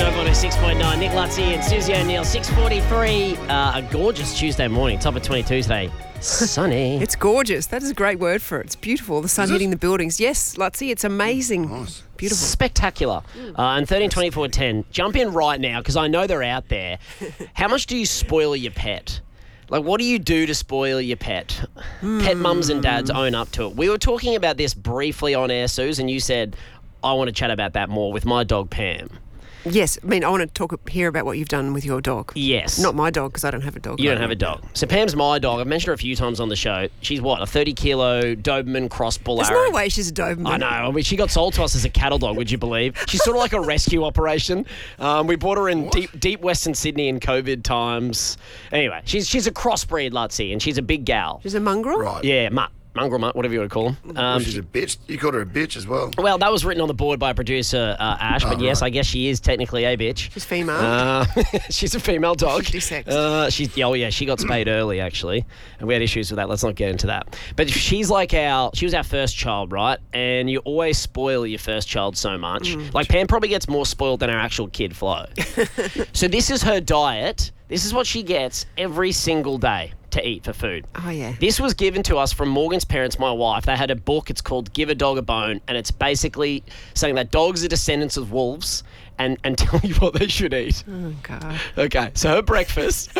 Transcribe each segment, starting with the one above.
Nova 6.9. Nick Lutzy and Susie O'Neill. 6:43. A gorgeous Tuesday morning. Top of 22 today. Sunny. It's gorgeous. That is a great word for it. It's beautiful. The sun hitting the buildings. Yes, Lutzy, it's amazing. Nice. Beautiful. Spectacular. And 13, 24, 10. Jump in right now because I know they're out there. How much do you spoil your pet? Like, what do you do to spoil your pet? Pet mums and dads own up to it. We were talking about this briefly on air, Suze, and you said, I want to chat about that more with my dog, Pam. Yes, I mean, I want to hear about what you've done with your dog. Yes. Not my dog, because I don't have a dog. You don't have a dog. So Pam's my dog. I've mentioned her a few times on the show. She's what, a 30-kilo Doberman cross bull There's Arrow? no way she's a Doberman. I know. I mean, she got sold to us as a cattle dog, would you believe? She's sort of like a rescue operation. We bought her in deep Western Sydney in COVID times. Anyway, she's a crossbreed, Lutzy, and she's a big gal. She's a mongrel? Right. Yeah, mongrel mutt, whatever you want to call them. Well, she's a bitch. You called her a bitch as well. Well, that was written on the board by producer Ash, but yes, right. I guess she is technically a bitch. She's female. She's a female dog. She's sexed. She got spayed early actually, and we had issues with that. Let's not get into that. But she was our first child, right? And you always spoil your first child so much. Like Pam probably gets more spoiled than our actual kid, Flo. So this is her diet. This is what she gets every single day to eat for food. Oh, yeah. This was given to us from Morgan's parents, my wife. They had a book. It's called Give a Dog a Bone, and it's basically saying that dogs are descendants of wolves and telling you what they should eat. Oh, God. Okay, so her breakfast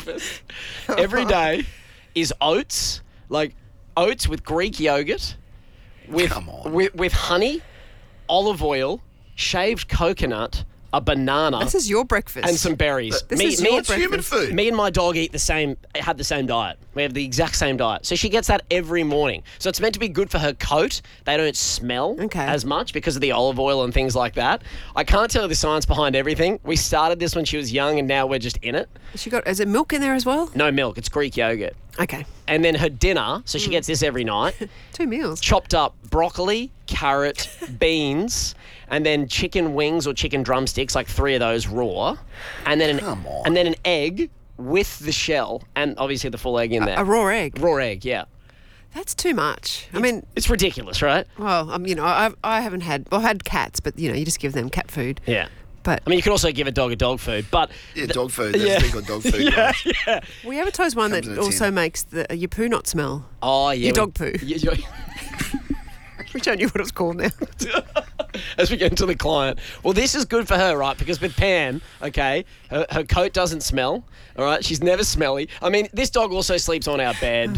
every day is oats, like oats with Greek yogurt, Come on. with honey, olive oil, shaved coconut, a banana, This is your breakfast. and some berries. This is your breakfast. Human food. Me and my dog have the same diet. We have the exact same diet. So she gets that every morning. So it's meant to be good for her coat. They don't smell as much because of the olive oil and things like that. I can't tell you the science behind everything. We started this when she was young and now we're just in it. Is it milk in there as well? No milk. It's Greek yogurt. Okay. And then her dinner, so she gets this every night, 2 meals. chopped up broccoli, carrot, beans, and then chicken wings or chicken drumsticks, like 3 of those raw, and then Come on. and then an egg with the shell and obviously the full egg in there. A raw egg. Raw egg, yeah. That's too much. I mean, It's ridiculous, right? well, I haven't had... Well, I had cats, but, you just give them cat food. Yeah. But I mean, you could also give a dog food, but... Yeah, dog food. That's pretty good dog food. guys. we advertise one Comes that in a also tin. makes your poo not smell. Oh, yeah. Your dog poo. Yeah, Which I knew what it was called now. as we get into the client. Well, this is good for her, right? Because with Pam, okay, her coat doesn't smell, all right? She's never smelly. I mean, this dog also sleeps on our bed.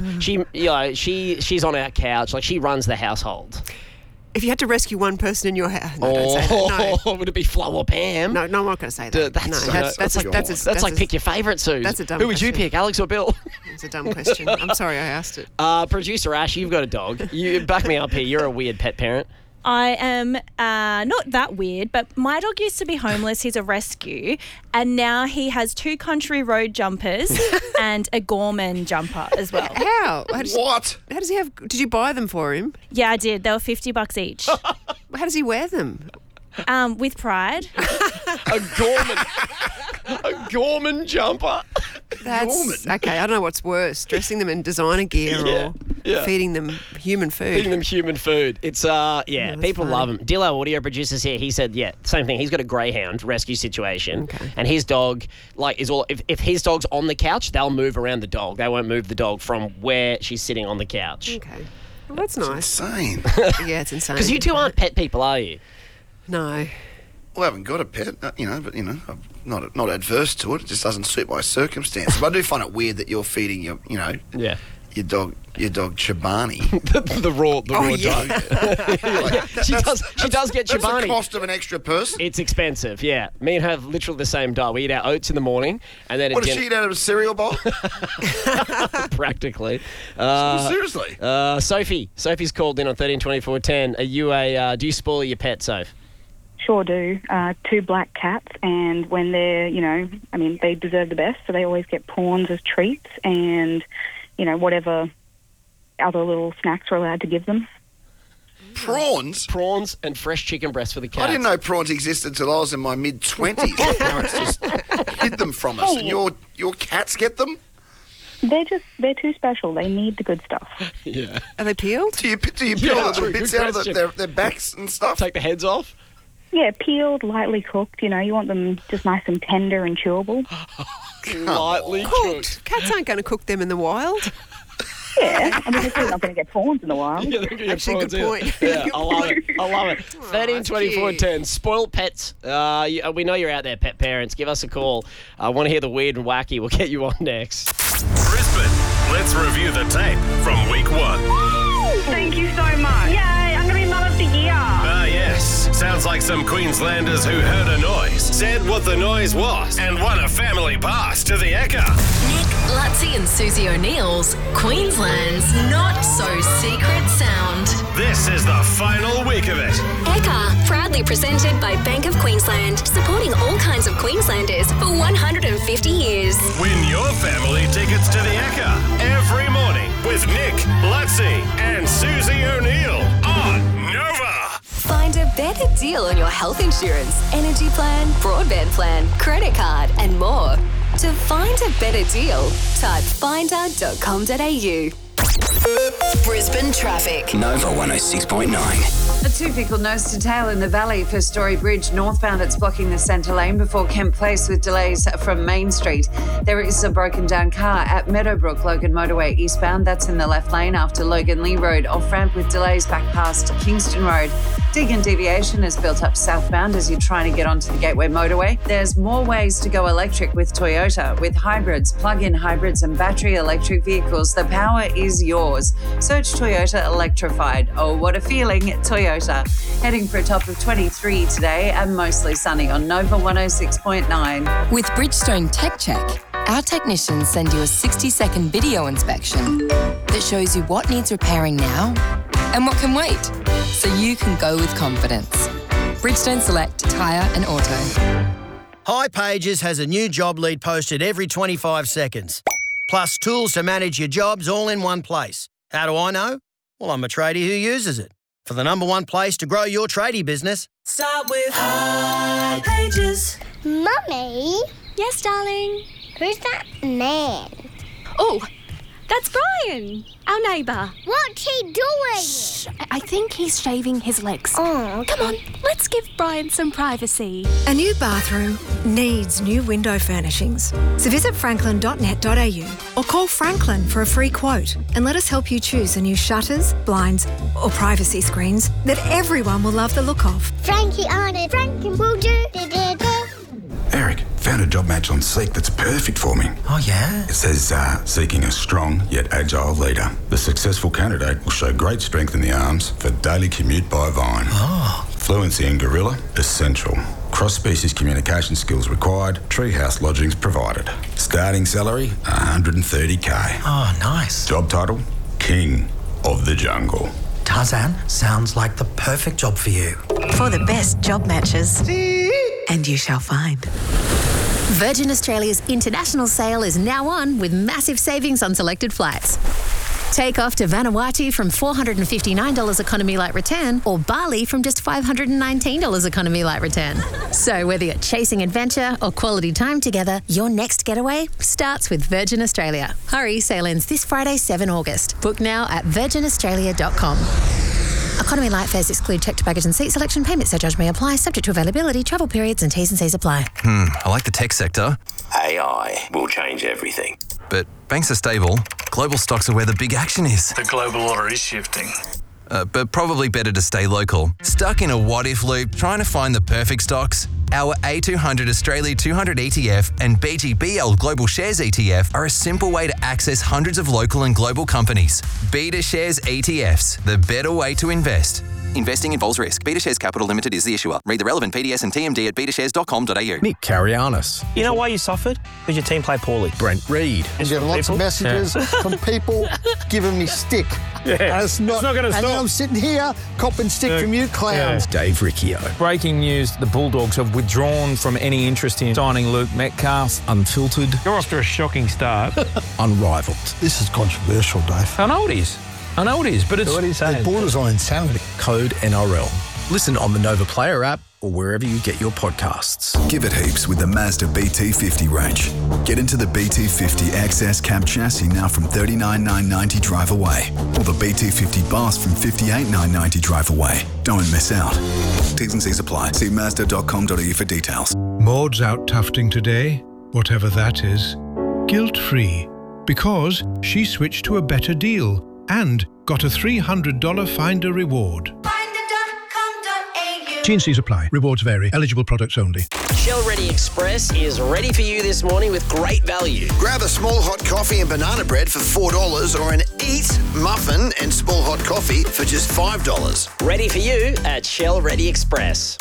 She's on our couch. Like, she runs the household. If you had to rescue one person in your house... No, don't say that. No. Would it be Flo or Pam? No, I'm not going to say that. That's like pick your favourite, Suze. That's a dumb Who would you question. pick, Alex or Bill? It's a dumb question. I'm sorry I asked it. Producer Ash, you've got a dog. You back me up here. You're a weird pet parent. I am not that weird, but my dog used to be homeless. He's a rescue, and now he has 2 country road jumpers and a Gorman jumper as well. How? What? How does he have... Did you buy them for him? Yeah, I did. They were $50 each, How does he wear them? with pride. A Gorman jumper. That's... Okay, I don't know what's worse, dressing them in designer gear or feeding them human food. Feeding them human food. It's, that's people funny. love him. Dillo, audio producer's here. He said, same thing. He's got a greyhound rescue situation. Okay. And his dog, if his dog's on the couch, they'll move around the dog. They won't move the dog from where she's sitting on the couch. Okay. Well, that's nice. Insane. Yeah, it's insane. Because you two aren't pet people, are you? No. Well, I haven't got a pet, but I'm not adverse to it. It just doesn't suit my circumstances. But I do find it weird that you're feeding your dog Chobani. the raw yeah. dog. She does get That's the Chobani. cost of an extra person. It's expensive, yeah. Me and her have literally the same diet. We eat our oats in the morning, and then What does she eat out of a cereal bowl? practically. Seriously. Sophie's called in on 132410. Are you do you spoil your pet, Soph? Sure do. 2 black cats, and when they're, they deserve the best, so they always get prawns as treats and, whatever other little snacks we're allowed to give them. Prawns? Prawns and fresh chicken breast for the cats. I didn't know prawns existed until I was in my mid-20s. My parents just hid them from us. And your cats get them? They're too special. They need the good stuff. Yeah. Are they peeled? Do you peel Yeah, the true. bits Good out of question. their backs and stuff? Take the heads off? Yeah, peeled, lightly cooked. You know, you want them just nice and tender and chewable. Lightly cooked. Cats aren't going to cook them in the wild. Yeah, I mean, they're probably not going to get prawns in the wild. Yeah, they're Actually, good point. Yeah, I love it. I love it. 13 24 cute. 10. Spoiled pets. We know you're out there, pet parents. Give us a call. I want to hear the weird and wacky. We'll get you on next. Brisbane, let's review the tape from week 1. Thank you so much. Yay, I'm going to be Mum of the Year. Ah, yes. Sounds like some Queenslanders who heard a noise, said what the noise was, and won a family pass to the Ekka. Nick, Lutzi and Susie O'Neill's Queensland's Not So Secret Sound. This is the final week of it. Ekka, proudly presented by Bank of Queensland, supporting all kinds of Queenslanders for 150 years. Win your family tickets to the Ekka every morning with Nick, Lutzi and Susie O'Neill on Nova. Find a better deal on your health insurance, energy plan, broadband plan, credit card and more. To find a better deal, type finder.com.au. Brisbane traffic. Nova 106.9. A typical nose to tail in the valley for Story Bridge. Northbound, it's blocking the centre lane before Kemp Place with delays from Main Street. There is a broken down car at Meadowbrook Logan Motorway eastbound. That's in the left lane after Logan Lee Road. Off ramp with delays back past Kingston Road. Deagon Deviation is built up southbound as you're trying to get onto the Gateway Motorway. There's more ways to go electric with Toyota. With hybrids, plug-in hybrids and battery electric vehicles, the power is yours. Search Toyota Electrified. Oh, what a feeling, Toyota. Heading for a top of 23 today and mostly sunny on Nova 106.9. With Bridgestone Tech Check, our technicians send you a 60-second video inspection that shows you what needs repairing now and what can wait, so you can go with confidence. Bridgestone Select Tyre and Auto. hipages has a new job lead posted every 25 seconds. Plus tools to manage your jobs all in one place. How do I know? Well, I'm a tradie who uses it. For the number one place to grow your tradie business, start with hipages. Mummy? Yes, darling? Who's that man? Oh, that's Brian, our neighbour. What's he doing? Shh, I think he's shaving his legs. Oh, come on, let's give Brian some privacy. A new bathroom needs new window furnishings. So visit franklin.net.au or call Franklin for a free quote and let us help you choose the new shutters, blinds or privacy screens that everyone will love the look of. Frankie on it. Franklin will do. Eric, found a job match on Seek that's perfect for me. Oh, yeah? It says, seeking a strong yet agile leader. The successful candidate will show great strength in the arms for daily commute by Vine. Oh. Fluency in Gorilla, essential. Cross-species communication skills required. Treehouse lodgings provided. Starting salary, $130K. Oh, nice. Job title, King of the Jungle. Tarzan, sounds like the perfect job for you. For the best job matches. And you shall find. Virgin Australia's international sale is now on with massive savings on selected flights. Take off to Vanuatu from $459 economy light return or Bali from just $519 economy light return. So whether you're chasing adventure or quality time together, your next getaway starts with Virgin Australia. Hurry, sale ends this Friday, 7 August. Book now at virginaustralia.com. Economy light fares exclude checked baggage and seat selection. Payment surcharge may apply, subject to availability, travel periods and T's and C's apply. I like the tech sector. AI will change everything. But banks are stable. Global stocks are where the big action is. The global order is shifting. But probably better to stay local. Stuck in a what-if loop trying to find the perfect stocks? Our A200 Australia 200 ETF and BGBL Global Shares ETF are a simple way to access hundreds of local and global companies. Beta Shares ETFs, the better way to invest. Investing involves risk. Beta Shares Capital Limited is the issuer. Read the relevant PDS and TMD at betashares.com.au. Nick Carianis. You know why you suffered? Because your team played poorly. Brent Reid. I'm getting lots of messages from people giving me stick. Yeah. And it's not going to stop. And then I'm sitting here copping stick from you clowns. Dave Riccio. Breaking news, the Bulldogs have withdrawn from any interest in signing Luke Metcalf. Unfiltered. You're off to a shocking start. Unrivaled. This is controversial, Dave. I know it is, but it's... What are you saying? It borders on insanity. Code NRL. Listen on the Nova Player app or wherever you get your podcasts. Give it heaps with the Mazda BT50 range. Get into the BT50 XS cab chassis now from $39,990 drive away, or the BT50 Boss from $58,990 drive away. Don't miss out. T's and C's apply. See Mazda.com.au for details. Maud's out tufting today, whatever that is, guilt-free, because she switched to a better deal and got a $300 Finder reward. T&Cs apply. Rewards vary. Eligible products only. Shell Ready Express is ready for you this morning with great value. Grab a small hot coffee and banana bread for $4 or an Eat muffin and small hot coffee for just $5. Ready for you at Shell Ready Express.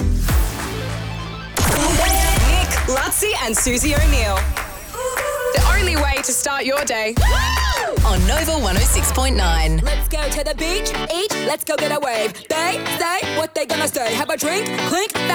Nick, Lutzi and Susie O'Neill. The only way to start your day. On Nova 106.9. Let's go to the beach, eat, let's go get a wave. They say what they gonna say. Have a drink, clink,